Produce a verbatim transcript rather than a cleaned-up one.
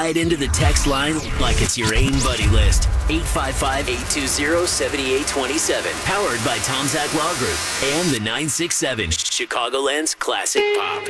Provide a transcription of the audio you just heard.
right into the text line like it's your AIM buddy list. eight five five, eight two zero, seven eight two seven. Powered by Tom Zach Law Group and the nine six seven Chicagoland's Classic Pop.